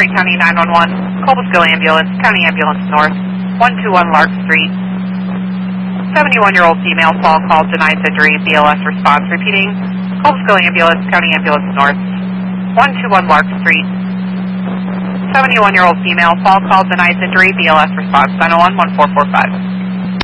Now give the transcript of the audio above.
Montgomery County 911, Cobblesville Ambulance, County Ambulance North, 121 Lark Street. 71-year-old female fall call denies injury, BLS response. Repeating, Cobblesville Ambulance, County Ambulance North, 121 Lark Street. 71-year-old female fall call denies injury, BLS response. 901-1445.